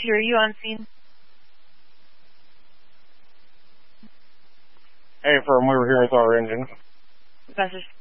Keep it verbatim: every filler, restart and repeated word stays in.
Deputy, are you on scene? Hey, firm, we were here with our engine. Message